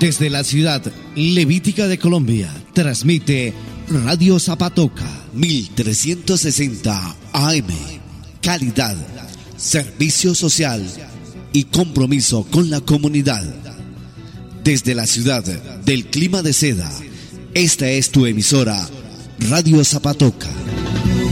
Desde la ciudad levítica de Colombia, transmite Radio Zapatoca 1360 AM. Calidad, servicio social y compromiso con la comunidad. Desde la ciudad del clima de seda, esta es tu emisora Radio Zapatoca.